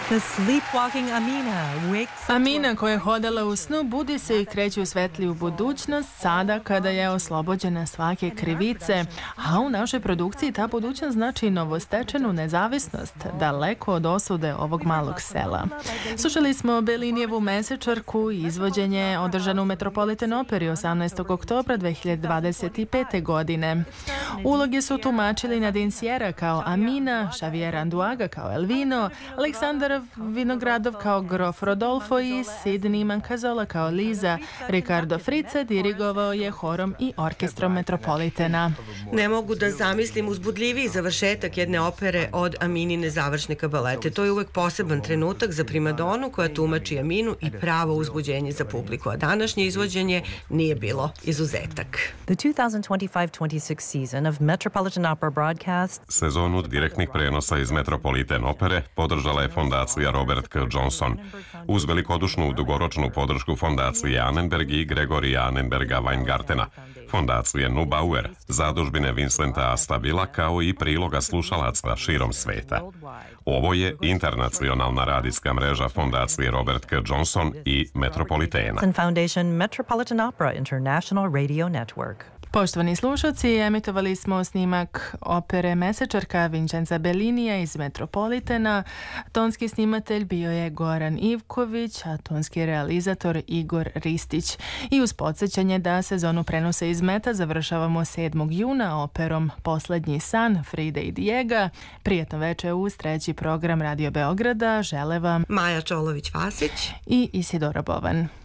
The sleepwalking Amina wakes up. Amina, koja je hodala u snu, budi se i kreće u svetliju budućnost sada kada je oslobođena svake krivice, a u našoj produkciji ta budućnost znači novostečenu nezavisnost, daleko od osude ovog malog sela. Slušali smo Bellinijevu mesečarku i izvođenje održano u Metropolitan Operi 18. oktobra 2025. godine. Uloge su tumačili Nadine Sierra kao Amina, Xavier Anduaga kao Elvino, Aleksandar Vinogradov kao grof Rodolfo i Sidney Mancazola kao Liza. Ricardo Frice dirigovao je horom i orkestrom Metropolitana. Ne mogu da zamislim uzbudljiviji završetak jedne opere od Aminine završne kabalete. To je uvek poseban trenutak za primadonu koja tumači Aminu i pravo uzbuđenje za publiku, a današnje izvođenje nije bilo izuzetak. The 2025-26 season of Metropolitan Opera broadcast. Sezonu direktnih prenosa iz Metropolitan Opere podržala je fondacija Robert K. Johnson. Uz velikodušnu dugoročnu podršku fondacije Annenberg i Gregorija Annenberga Weingartena, fondacije Neubauer, zadužbine Vincenta Astabila kao i priloga slušalaca širom sveta. Ovo je internacionalna radijska mreža fondacije Robert K. Johnson i Metropolitana. Foundation Metropolitan Opera International Radio Network. Poštovani slušalci, emitovali smo snimak opere Mesečarka Vincenza Bellinija iz Metropolitana. Tonski snimatelj bio je Goran Ivković, a tonski realizator Igor Ristić. I uz podsjećanje da sezonu prenosa iz Meta završavamo 7. juna operom Poslednji san Fride i Diega. Prijetno veče uz treći program Radio Beograda. Žele vam Maja Čolović-Vasić i Isidora Bovan.